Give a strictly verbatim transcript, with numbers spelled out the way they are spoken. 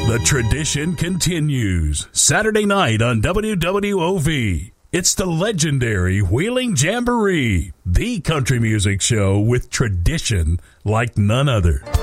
The tradition continues. Saturday night on W W O V. It's the legendary Wheeling Jamboree, the country music show with tradition like none other.